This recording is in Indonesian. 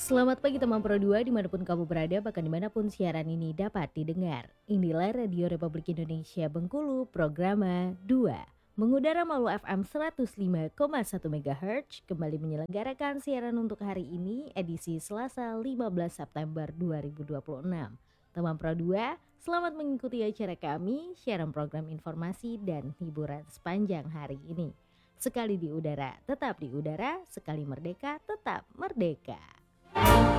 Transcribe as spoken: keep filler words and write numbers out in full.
Selamat pagi teman Pro dua dimanapun kamu berada, bahkan dimanapun siaran ini dapat didengar. Inilah Radio Republik Indonesia Bengkulu, Programa dua. Mengudara melalui F M seratus lima koma satu MHz, kembali menyelenggarakan siaran untuk hari ini, edisi Selasa lima belas September dua ribu dua puluh enam. Teman Pro dua, selamat mengikuti acara kami, siaran program informasi dan hiburan sepanjang hari ini. Sekali di udara, tetap di udara, sekali merdeka, tetap merdeka.